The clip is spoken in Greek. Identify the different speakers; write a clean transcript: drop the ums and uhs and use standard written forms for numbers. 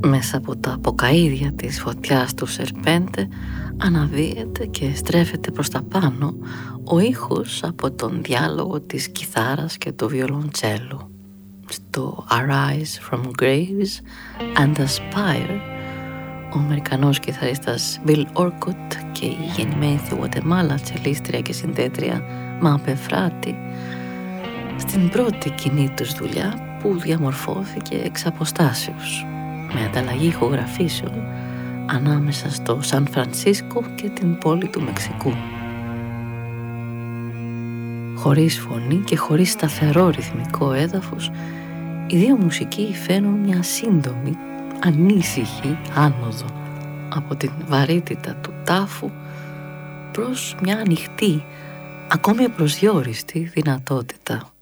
Speaker 1: Μέσα από τα ποκαΐδια της φωτιάς του Σερπέντε αναδύεται και στρέφεται προς τα πάνω ο ήχος από τον διάλογο της κιθάρας και του βιολοντσέλου. Στο Arise from Graves and Aspire, ο Αμερικανός κιθαρίστας Bill Orcutt και η γεννημένη στη Γουατεμάλα τσελίστρια και συνθέτρια Μάπε Φράτη, στην πρώτη κοινή τους δουλειά που διαμορφώθηκε εξ αποστάσεως, με ανταλλαγή ηχογραφήσεων ανάμεσα στο Σαν Φρανσίσκο και την πόλη του Μεξικού. Χωρίς φωνή και χωρίς σταθερό ρυθμικό έδαφος, οι δύο μουσικοί φαίνουν μια σύντομη, ανήσυχη άνοδο από την βαρύτητα του τάφου προς μια ανοιχτή, ακόμη απροσδιόριστη δυνατότητα.